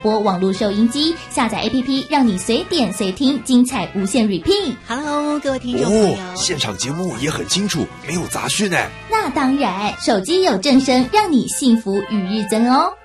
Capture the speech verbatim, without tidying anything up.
播网络收音机，下载 A P P 让你随点随听，精彩无限 repeat。 Hello， 各位听众朋友， 哦，现场节目也很清楚，没有杂讯哎。 那当然，手机有正声，让你幸福与日增哦。